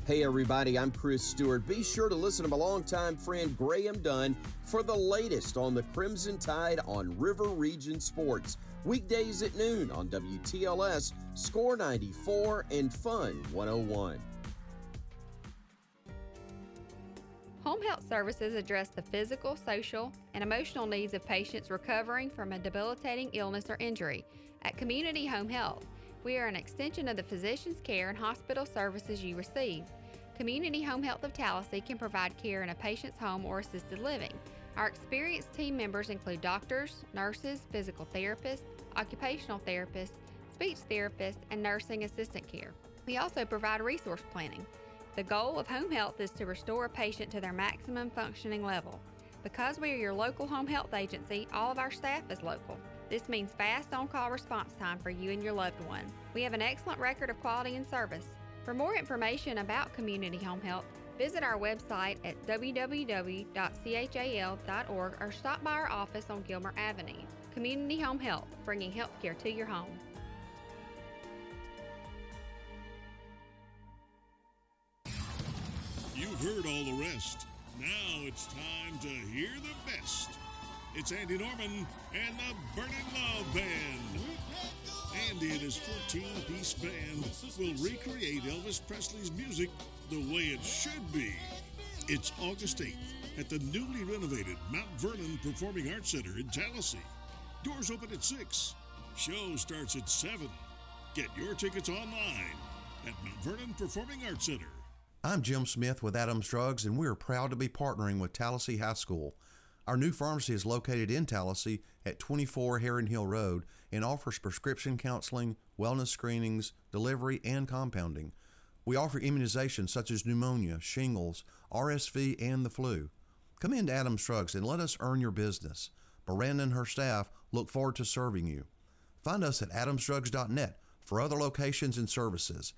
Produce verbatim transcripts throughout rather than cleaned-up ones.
Hey everybody, I'm Chris Stewart. Be sure to listen to my longtime friend Graham Dunn for the latest on the Crimson Tide on River Region Sports. Weekdays at noon on W T L S, Score ninety-four and Fun one oh one. Home Health Services address the physical, social, and emotional needs of patients recovering from a debilitating illness or injury. At Community Home Health, we are an extension of the physician's care and hospital services you receive. Community Home Health of Tallassee can provide care in a patient's home or assisted living. Our experienced team members include doctors, nurses, physical therapists, occupational therapists, speech therapists, and nursing assistant care. We also provide resource planning. The goal of Home Health is to restore a patient to their maximum functioning level. Because we are your local home health agency, all of our staff is local. This means fast on-call response time for you and your loved one. We have an excellent record of quality and service. For more information about Community Home Health, visit our website at w w w dot c h a l dot org or stop by our office on Gilmer Avenue. Community Home Health, bringing healthcare to your home. You've heard all the rest. Now it's time to hear the best. It's Andy Norman and the Burning Love Band. Andy and his fourteen-piece band will recreate Elvis Presley's music the way it should be. It's August eighth at the newly renovated Mount Vernon Performing Arts Center in Tallassee. Doors open at six. Show starts at seven. Get your tickets online at Mount Vernon Performing Arts Center. I'm Jim Smith with Adams Drugs, and we are proud to be partnering with Tallassee High School. Our new pharmacy is located in Tallassee at twenty-four Heron Hill Road and offers prescription counseling, wellness screenings, delivery, and compounding. We offer immunizations such as pneumonia, shingles, R S V, and the flu. Come into Adams Drugs and let us earn your business. Miranda and her staff look forward to serving you. Find us at adams drugs dot net for other locations and services.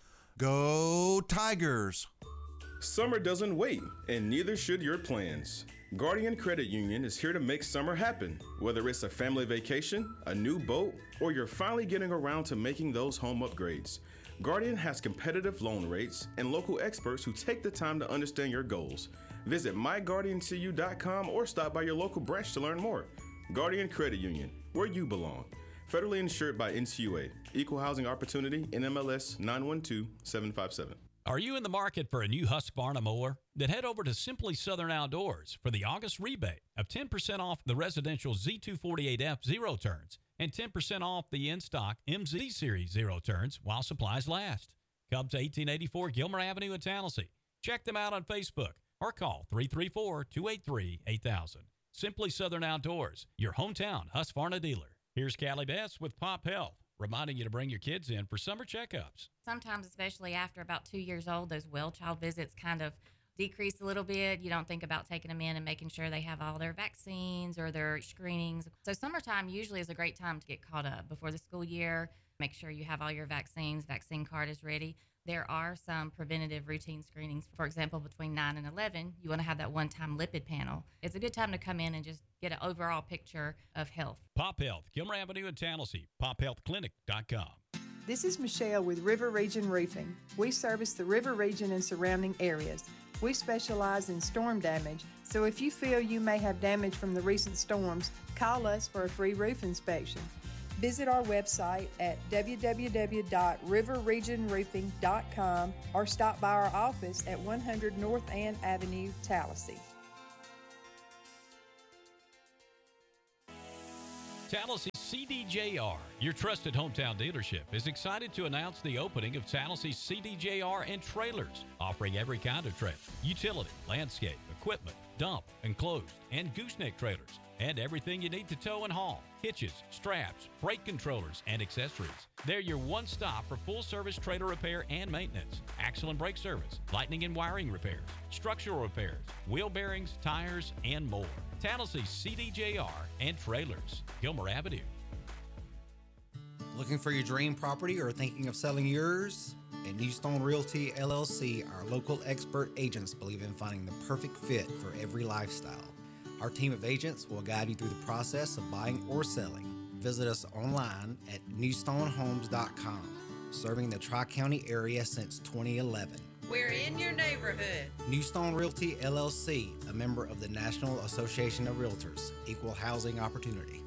Go Tigers! Summer doesn't wait, and neither should your plans. Guardian Credit Union is here to make summer happen. Whether it's a family vacation, a new boat, or you're finally getting around to making those home upgrades, Guardian has competitive loan rates and local experts who take the time to understand your goals. Visit my guardian c u dot com or stop by your local branch to learn more. Guardian Credit Union, where you belong. Federally insured by N C U A. Equal Housing Opportunity, N M L S nine one two seven five seven. Are you in the market for a new Husqvarna mower? Then head over to Simply Southern Outdoors for the August rebate of ten percent off the residential Z two forty-eight F zero turns and ten percent off the in-stock M Z Series zero turns while supplies last. Come to eighteen eighty-four Gilmer Avenue in Tallassee. Check them out on Facebook or call three three four, two eight three, eight thousand. Simply Southern Outdoors, your hometown Husqvarna dealer. Here's Callie Bess with Pop Health, reminding you to bring your kids in for summer checkups. Sometimes, especially after about two years old, those well child visits kind of decrease a little bit. You don't think about taking them in and making sure they have all their vaccines or their screenings. So summertime usually is a great time to get caught up before the school year. Make sure you have all your vaccines, vaccine card is ready. There are some preventative routine screenings. For example, between nine and eleven, you want to have that one-time lipid panel. It's a good time to come in and just get an overall picture of health. Pop Health, Gilmer Avenue in Tallassee, pop health clinic dot com. This is Michelle with River Region Roofing. We service the River Region and surrounding areas. We specialize in storm damage, so if you feel you may have damage from the recent storms, call us for a free roof inspection. Visit our website at w w w dot river region roofing dot com or stop by our office at one hundred North Ann Avenue, Tallassee. Tallassee C D J R, your trusted hometown dealership, is excited to announce the opening of Tallassee C D J R and Trailers, offering every kind of trailer, utility, landscape, equipment, dump, enclosed, and gooseneck trailers, and everything you need to tow and haul, hitches, straps, brake controllers, and accessories. They're your one-stop for full-service trailer repair and maintenance, axle and brake service, lightning and wiring repairs, structural repairs, wheel bearings, tires, and more. Tallassee C D J R and Trailers, Gilmer Avenue. Looking for your dream property or thinking of selling yours? At New Stone Realty L L C, our local expert agents believe in finding the perfect fit for every lifestyle. Our team of agents will guide you through the process of buying or selling. Visit us online at new stone homes dot com, serving the Tri-County area since twenty eleven. We're in your neighborhood. New Stone Realty, L L C, a member of the National Association of Realtors. Equal housing opportunity.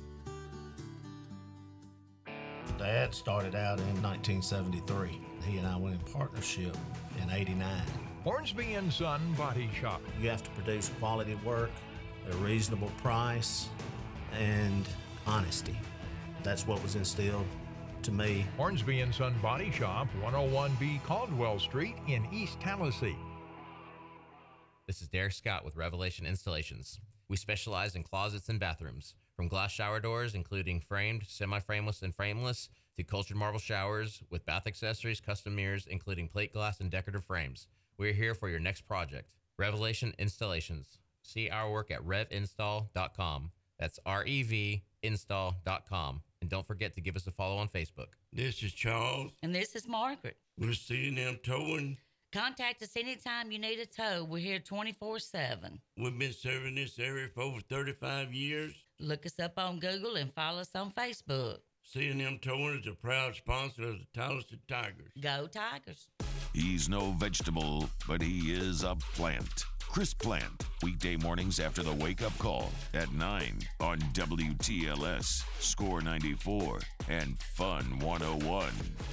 Dad started out in nineteen seventy-three. He and I went in partnership in eighty-nine. Hornsby and Son Body Shop. You have to produce quality work at a reasonable price and honesty. That's what was instilled to me. Hornsby and Son Body Shop, one oh one B Caldwell Street in East Tallahassee. This is Derek Scott with Revelation Installations. We specialize in closets and bathrooms, from glass shower doors, including framed, semi-frameless, and frameless, to cultured marble showers with bath accessories, custom mirrors, including plate glass and decorative frames. We're here for your next project. Revelation Installations. See our work at rev install dot com. That's R E V install dot com. And don't forget to give us a follow on Facebook. This is Charles. And this is Margaret. We're C and M Towing. Contact us anytime you need a tow. We're here twenty-four seven. We've been serving this area for over thirty-five years. Look us up on Google and follow us on Facebook. C and M Towing is a proud sponsor of the Tallahassee Tigers. Go Tigers. He's no vegetable, but he is a plant. Chris Plant, weekday mornings after the wake-up call at nine on W T L S, Score ninety-four, and Fun one oh one.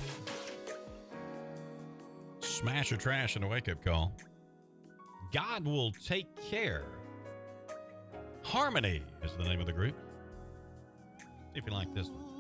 Smash or trash in a wake-up call. God will take care. Harmony is the name of the group. See if you like this one.